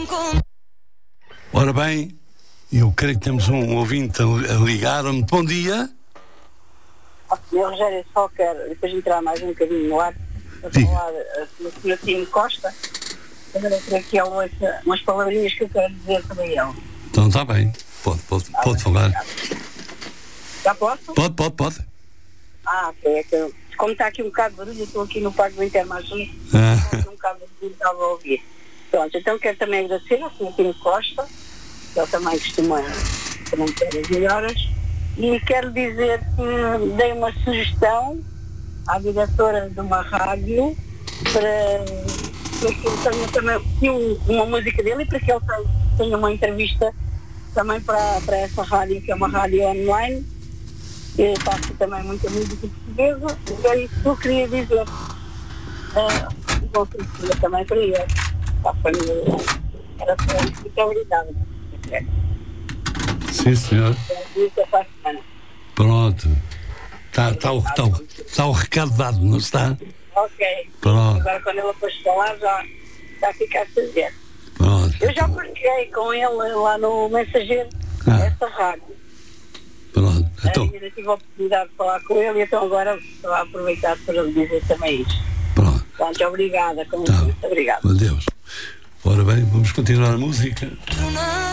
Ora bem, eu creio que temos um ouvinte a ligar-me. Bom dia. Senhor Rogério, só quero, depois de entrar mais um bocadinho no ar, para falar do Sr. Tino Costa, eu creio que ele ouça umas palavrinhas que eu quero dizer para ele. Então está bem, pode falar. Já posso? Pode. Ok, é que como está aqui um bocado de barulho, eu estou aqui no Parque do Intermarché, está aqui um bocado de barulho, estava a ouvir. Pronto, então quero também agradecer ao Sr. Tino Costa, que ele também costuma ter as melhoras, e quero dizer que dei uma sugestão à diretora de uma rádio para que ele tenha também uma música dele e para que ele tenha uma entrevista também para essa rádio, que é uma rádio online, que passa também muita música portuguesa, e é isso que eu queria dizer. Bom dia também para ele, para a família dele. Era só isso, muito obrigada. Sim, senhor. Pronto. Está o recado dado, não está? Ok. Pronto. Agora quando ele depois falar já a ficar a saber. Pronto. Eu já partilhei com ele lá no Mensageiro essa rádio. Pronto. Então. Ainda tive a oportunidade de falar com ele, então agora estou a aproveitar para lhe dizer também isto. Pronto. Muito obrigada. Obrigada. Adeus. Ora bem, vamos continuar a música.